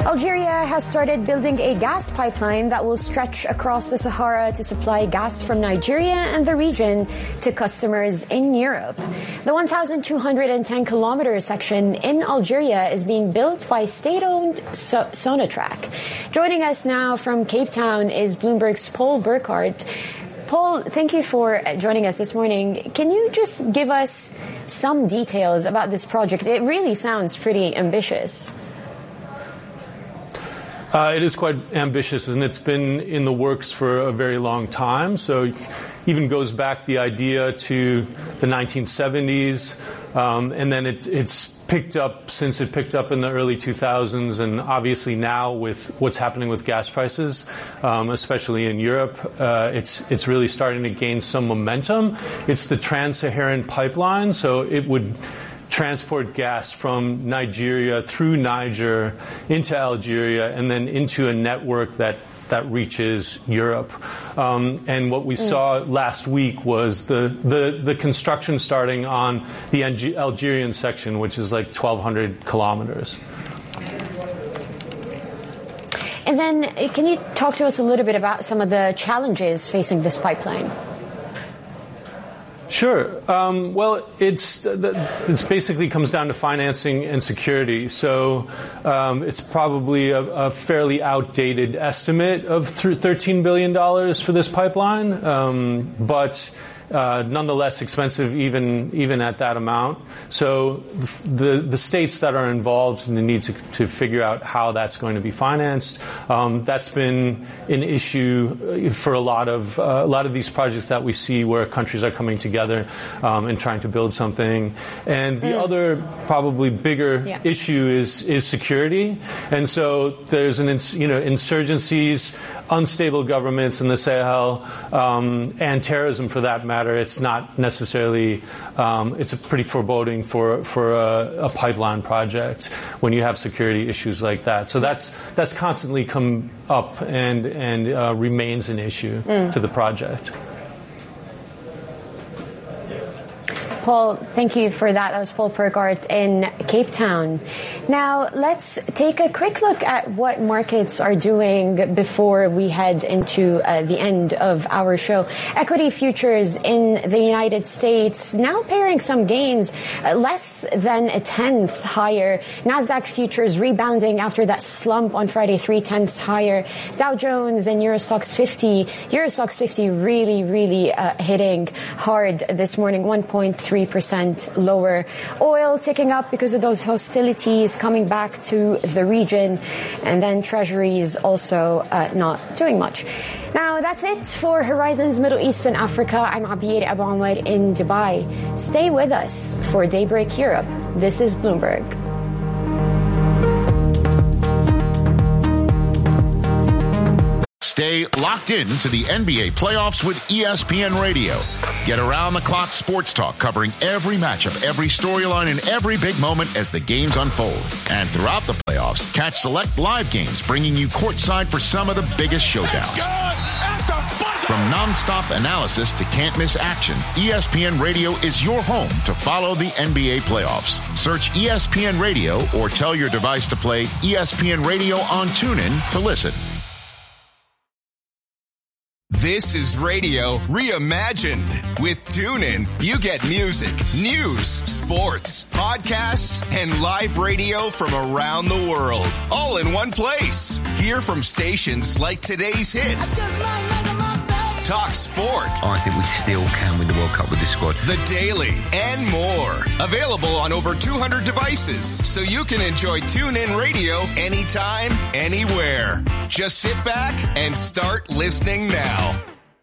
Algeria has started building a gas pipeline that will stretch across the Sahara to supply gas from Nigeria and the region to customers in Europe. The 1,210-kilometer section in Algeria is being built by state-owned Sonatrach. Joining us now from Cape Town is Bloomberg's Paul Burkhardt. Paul, thank you for joining us this morning. Can you just give us some details about this project? It really sounds pretty ambitious. It is quite ambitious, and it's been in the works for a very long time. So even goes back the idea to the 1970s, and then it's picked up since it picked up in the early 2000s, and obviously now with what's happening with gas prices, especially in Europe, it's really starting to gain some momentum. It's the Trans-Saharan pipeline, so it would transport gas from Nigeria through Niger into Algeria and then into a network that reaches Europe. And what we saw last week was the construction starting on the Algerian section, which is like 1,200 kilometers. And then can you talk to us a little bit about some of the challenges facing this pipeline? Sure. Well, it's basically comes down to financing and security. So it's probably a fairly outdated estimate of $13 billion for this pipeline, but nonetheless expensive even at that amount. So the states that are involved need to figure out how that's going to be financed. That's been an issue for a lot of these projects that we see where countries are coming together and trying to build something. And the other probably bigger issue is security. And so there's insurgencies, unstable governments in the Sahel, and terrorism for that matter. It's not necessarily, it's a pretty foreboding for a pipeline project when you have security issues like that. So that's constantly come up and remains an issue to the project. Paul, thank you for that. That was Paul Burkhardt in Cape Town. Now, let's take a quick look at what markets are doing before we head into the end of our show. Equity futures in the United States now pairing some gains, less than a tenth higher. NASDAQ futures rebounding after that slump on Friday, 0.3 higher. Dow Jones and Eurostoxx 50 really hitting hard this morning, 1.3% lower. Oil ticking up because of those hostilities coming back to the region, and then treasuries also not doing much. Now, that's it for Horizons Middle East and Africa. I'm Abir Abu Omar in Dubai. Stay with us for Daybreak Europe. This is Bloomberg. Stay locked in to the NBA playoffs with ESPN Radio. Get around-the-clock sports talk covering every matchup, every storyline, and every big moment as the games unfold. And throughout the playoffs, catch select live games bringing you courtside for some of the biggest showdowns. From nonstop analysis to can't-miss action, ESPN Radio is your home to follow the NBA playoffs. Search ESPN Radio or tell your device to play ESPN Radio on TuneIn to listen. This is radio reimagined. With TuneIn, you get music, news, sports, podcasts, and live radio from around the world, all in one place. Hear from stations like today's hits. Talk sport. I think we still can win the World Cup with this squad. The Daily and more. Available on over 200 devices, so you can enjoy TuneIn Radio anytime, anywhere. Just sit back and start listening now.